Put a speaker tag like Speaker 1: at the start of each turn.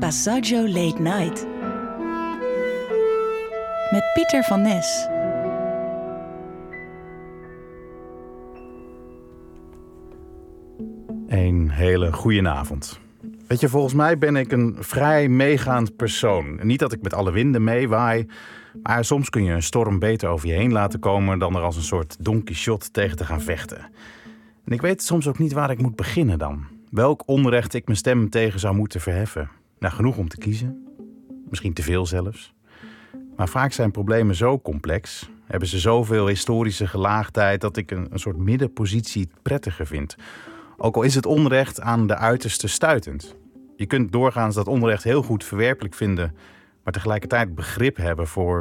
Speaker 1: Assaggio Late Night. Met Pieter van Nes.
Speaker 2: Een hele goedenavond. Weet je, volgens mij ben ik een vrij meegaand persoon. Niet dat ik met alle winden meewaai, maar soms kun je een storm beter over je heen laten komen dan er als een soort Don Quixote tegen te gaan vechten. En ik weet soms ook niet waar ik moet beginnen dan. Welk onrecht ik mijn stem tegen zou moeten verheffen. Nou, genoeg om te kiezen. Misschien te veel zelfs. Maar vaak zijn problemen zo complex, hebben ze zoveel historische gelaagdheid, dat ik een soort middenpositie prettiger vind. Ook al is het onrecht aan de uiterste stuitend. Je kunt doorgaans dat onrecht heel goed verwerpelijk vinden, maar tegelijkertijd begrip hebben voor